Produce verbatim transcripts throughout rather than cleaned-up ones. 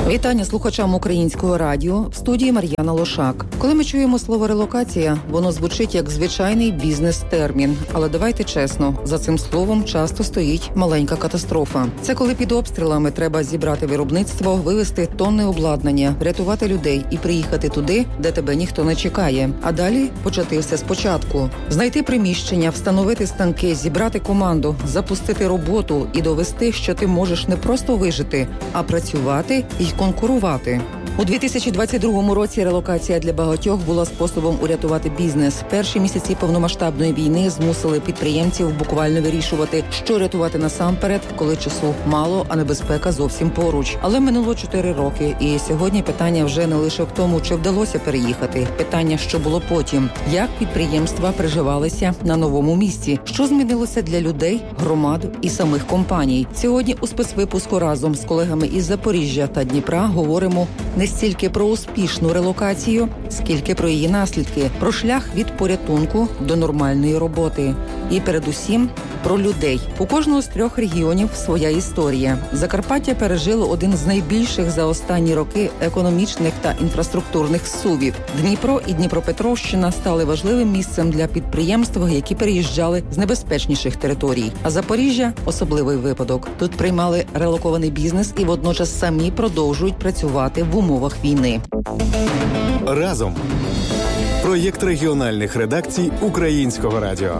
Вітання слухачам Українського радіо. В студії Мар'яна Лошак. Коли ми чуємо слово «релокація», воно звучить як звичайний бізнес-термін. Але давайте чесно, за цим словом часто стоїть маленька катастрофа. Це коли під обстрілами треба зібрати виробництво, вивезти тонни обладнання, врятувати людей і приїхати туди, де тебе ніхто не чекає. А далі почати все спочатку. Знайти приміщення, встановити станки, зібрати команду, запустити роботу і довести, що ти можеш не просто вижити, а працювати і конкурувати. У дві тисячі двадцять другому році релокація для багатьох була способом урятувати бізнес. Перші місяці повномасштабної війни змусили підприємців буквально вирішувати, що рятувати насамперед, коли часу мало, а небезпека зовсім поруч. Але минуло чотири роки, і сьогодні питання вже не лише в тому, чи вдалося переїхати. Питання, що було потім. Як підприємства приживалися на новому місці? Що змінилося для людей, громад і самих компаній? Сьогодні у спецвипуску разом з колегами із Запоріжжя та Дніпра говоримо не стільки про успішну релокацію, скільки про її наслідки, про шлях від порятунку до нормальної роботи. І передусім про людей. У кожного з трьох регіонів своя історія. Закарпаття пережило один з найбільших за останні роки економічних та інфраструктурних зсувів. Дніпро і Дніпропетровщина стали важливим місцем для підприємств, які переїжджали з небезпечніших територій. А Запоріжжя – особливий випадок. Тут приймали релокований бізнес і водночас самі продовжують працювати в умовах війни. Разом. Проєкт регіональних редакцій Українського радіо.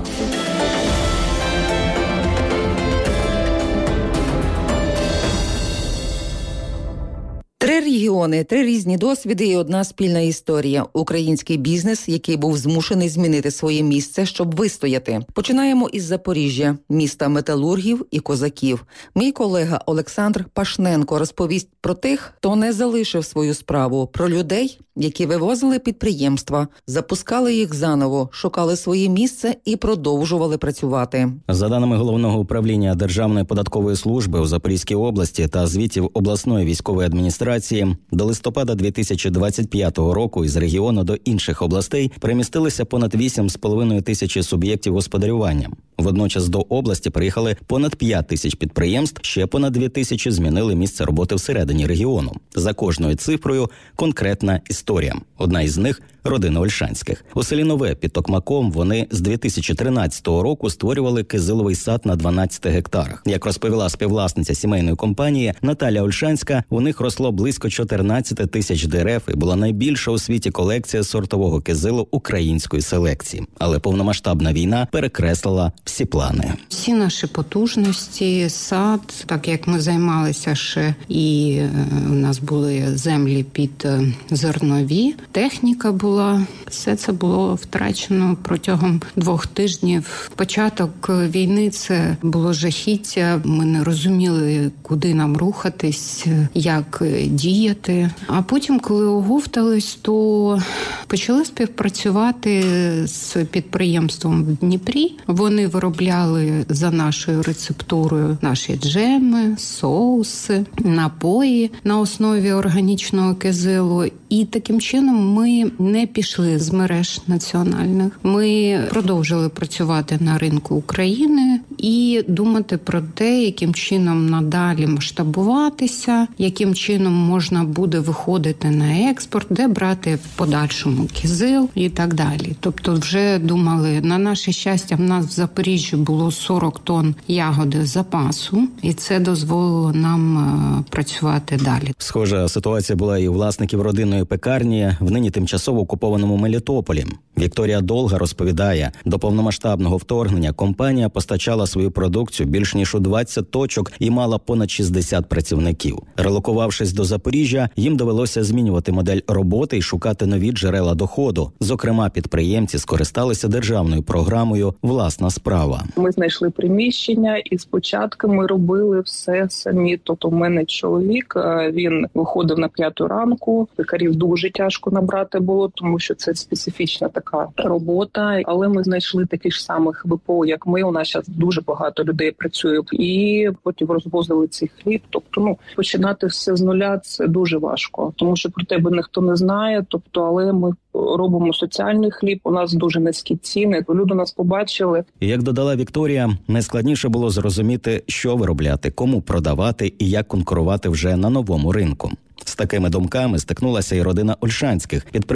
Три регіони, три різні досвіди і одна спільна історія. Український бізнес, який був змушений змінити своє місце, щоб вистояти. Починаємо із Запоріжжя, міста металургів і козаків. Мій колега Олександр Пашненко розповість про тих, хто не залишив свою справу, про людей, які вивозили підприємства, запускали їх заново, шукали своє місце і продовжували працювати. За даними Головного управління Державної податкової служби у Запорізькій області та звітів обласної військової адміністрації, до листопада дві тисячі двадцять п'ятого року із регіону до інших областей перемістилися понад вісім з половиною тисячі суб'єктів господарювання. Водночас до області приїхали понад п'ять тисяч підприємств, ще понад дві тисячі змінили місце роботи всередині регіону. За кожною цифрою конкретна історія. Одна із них – родина Ольшанських. У селі Нове під Токмаком вони з дві тисячі тринадцятого року створювали кизиловий сад на дванадцяти гектарах. Як розповіла співвласниця сімейної компанії Наталя Ольшанська, у них росло близько чотирнадцять тисяч дерев і була найбільша у світі колекція сортового кизилу української селекції. Але повномасштабна війна перекреслила всі плани. Всі наші потужності, сад, так як ми займалися ще і у нас були землі під зернові, техніка була, все це було втрачено протягом двох тижнів. Початок війни це було жахіття, ми не розуміли, куди нам рухатись, як діяти. А потім, коли оговтались, то почали співпрацювати з підприємством в Дніпрі. Вони виробляли за нашою рецептурою наші джеми, соуси, напої на основі органічного кизилу. І таким чином ми не пішли з мереж національних. Ми продовжили працювати на ринку України і думати про те, яким чином надалі масштабуватися, яким чином можна буде виходити на експорт, де брати в подальшому кизил і так далі. Тобто вже думали, на наше щастя, в нас в Запоріжжі було сорок тонн ягоди запасу, і це дозволило нам працювати далі. Схожа ситуація була і у власників родинної пекарні в нині тимчасово окупованому Мелітополі. Вікторія Долга розповідає, до повномасштабного вторгнення компанія постачала свою продукцію більш ніж у двадцять точок і мала понад шістдесят працівників. Релокувавшись до Запоріжжя, їм довелося змінювати модель роботи і шукати нові джерела доходу. Зокрема, підприємці скористалися державною програмою «Власна справа». Ми знайшли приміщення і спочатку ми робили все самі. Тобто у мене чоловік, він виходив на п'яту ранку, пекарів дуже тяжко набрати було, тому що це специфічна така робота. Але ми знайшли таких ж самих ВПО, як ми. У нас зараз дуже багато людей працює. І потім розвозили цей хліб. Тобто, ну, починати все з нуля – це дуже важко. Тому що про тебе ніхто не знає. Тобто, але ми робимо соціальний хліб, у нас дуже низькі ціни. Люди нас побачили. Як додала Вікторія, найскладніше було зрозуміти, що виробляти, кому продавати і як конкурувати вже на новому ринку. З такими думками стикнулася і родина Ольшанських.